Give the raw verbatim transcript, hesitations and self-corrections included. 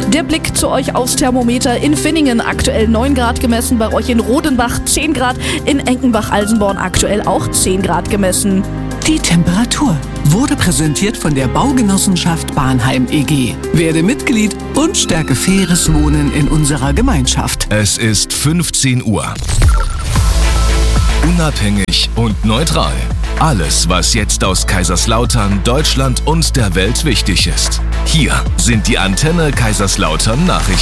Der Blick zu euch aufs Thermometer in Finningen, aktuell neun Grad gemessen, bei euch in Rodenbach zehn Grad, in Enkenbach-Alsenborn aktuell auch zehn Grad gemessen. Die Temperatur wurde präsentiert von der Baugenossenschaft Bahnheim E G. Werde Mitglied und stärke faires Wohnen in unserer Gemeinschaft. Es ist fünfzehn Uhr. Unabhängig und neutral. Alles, was jetzt aus Kaiserslautern, Deutschland und der Welt wichtig ist. Hier sind die Antenne Kaiserslautern Nachrichten.